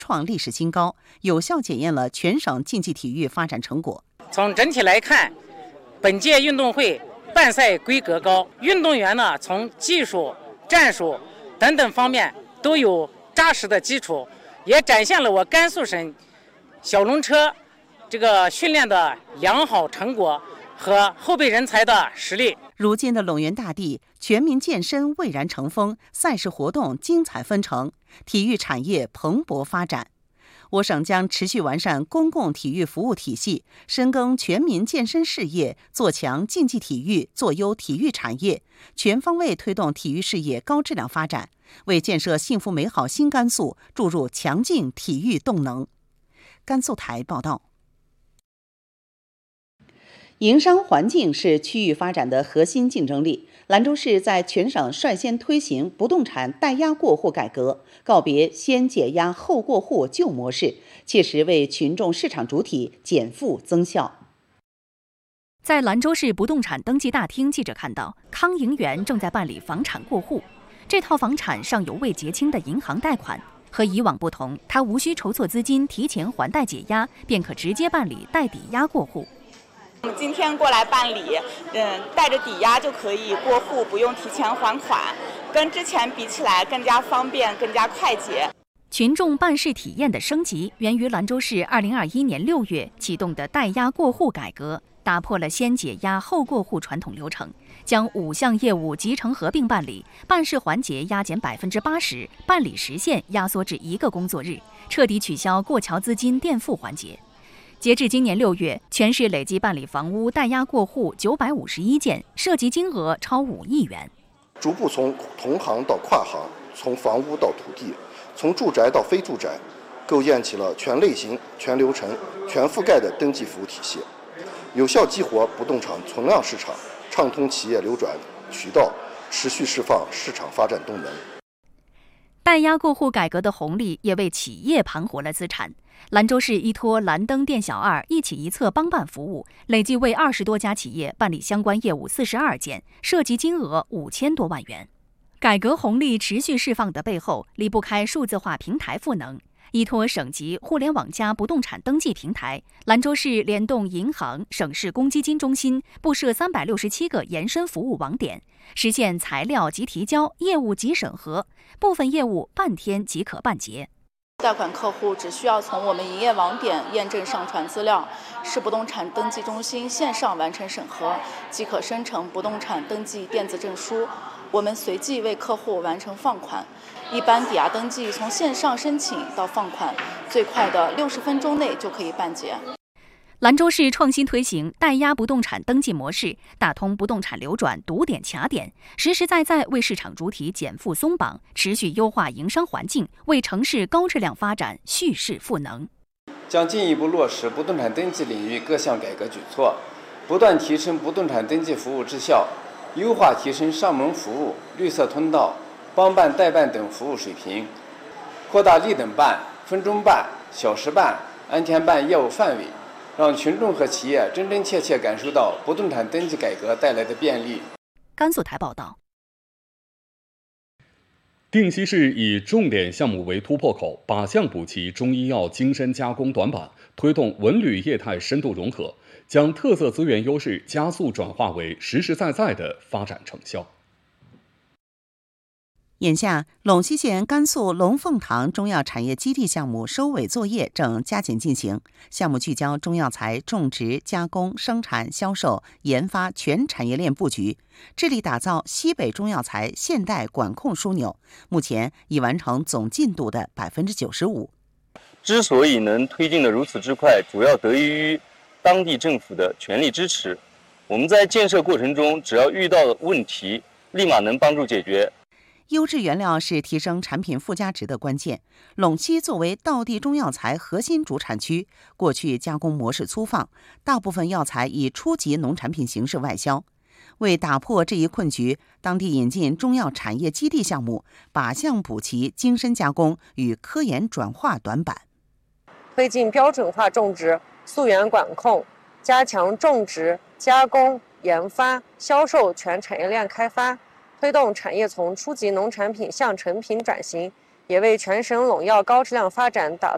创历史新高，有效检验了全省竞技体育发展成果。 从整体来看，本届运动会办赛规格高，运动员呢从技术、战术等等方面都有扎实的基础，也展现了我甘肃省小龙车这个训练的良好成果和后备人才的实力。 如今的陇源大地，全民健身蔚然成风，赛事活动精彩纷呈，体育产业蓬勃发展。我省将持续完善公共体育服务体系，深耕全民健身事业，做强竞技体育，做优体育产业，全方位推动体育事业高质量发展，为建设幸福美好新甘肃注入强劲体育动能。甘肃台报道。营商环境是区域发展的核心竞争力。兰州市在全省率先推行不动产代押过户改革，告别先解押后过户旧模式，切实为群众市场主体减负增效。 在兰州市不动产登记大厅，记者看到康营园正在办理房产过户。这套房产上有未结清的银行贷款，和以往不同，他无需筹措资金提前还贷解押，便可直接办理代抵押过户。 我们今天过来办理，带着抵押就可以过户，不用提前还款，跟之前比起来更加方便，更加快捷。 群众办事体验的升级，源于兰州市2021年6月启动的代押过户改革，打破了先解押后过户传统流程，将5项业务集成合并办理，办事环节压减80%，办理时限压缩至1个工作日，彻底取消过桥资金垫付环节。截至今年6月，全市累计办理房屋代押过户951件，涉及金额超5亿元。 逐步从同行到跨行，从房屋到土地，从住宅到非住宅，构建起了全类型、全流程、全覆盖的登记服务体系，有效激活不动产存量市场，畅通企业流转渠道，持续释放市场发展动能。 代押过户改革的红利也为企业盘活了资产。兰州市依托蓝灯店小二一起一策帮办服务，累计为20多家企业办理相关业务42件，涉及金额5000多万元。改革红利持续释放的背后，离不开数字化平台赋能。依托省级互联网加不动产登记平台，兰州市联动银行、省市公积金中心，布设367个延伸服务网点，实现材料即提交、业务即审核，部分业务半天即可办结。 贷款客户只需要从我们营业网点验证上传资料，市不动产登记中心线上完成审核，即可生成不动产登记电子证书。我们随即为客户完成放款。一般抵押登记从线上申请到放款，最快的60分钟内就可以办结。 兰州市创新推行代押不动产登记模式，打通不动产流转堵点卡点，实实在在为市场主体减负松绑，持续优化营商环境，为城市高质量发展蓄势赋能。 将进一步落实不动产登记领域各项改革举措，不断提升不动产登记服务质效，优化提升上门服务、绿色通道、帮办代办等服务水平，扩大立等办、分钟办、小时办、安全办业务范围，让群众和企业真真切切感受到不动产登记改革带来的便利。 甘肃台报道。 定西市以重点项目为突破口，靶向补齐中医药精深加工短板，推动文旅业态深度融合，将特色资源优势加速转化为实实在在的发展成效。 眼下，陇西县甘肃龙凤堂中药产业基地项目收尾作业正加紧进行。项目聚焦中药材种植、加工、生产、销售、研发全产业链布局，致力打造西北中药材现代管控枢纽。目前已完成总进度的95%。 之所以能推进的如此之快，主要得益于当地政府的全力支持。我们在建设过程中，只要遇到问题，立马能帮助解决。 优质原料是提升产品附加值的关键。陇西作为道地中药材核心主产区，过去加工模式粗放，大部分药材以初级农产品形式外销。为打破这一困局，当地引进中药产业基地项目，靶向补齐精深加工与科研转化短板， 推进标准化种植、溯源管控，加强种植、加工、研发、销售全产业链开发，推动产业从初级农产品向成品转型，也为全省陇药高质量发展打